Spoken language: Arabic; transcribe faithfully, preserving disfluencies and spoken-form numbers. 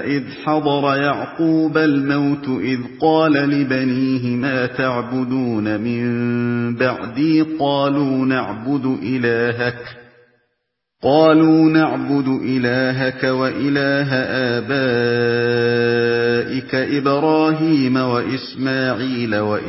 وإذ حضر يعقوب الموت إذ قال لبنيه ما تعبدون من بعدي قالوا نعبد إلهك قالوا نعبد إلهك وإله آبائك إبراهيم وإسماعيل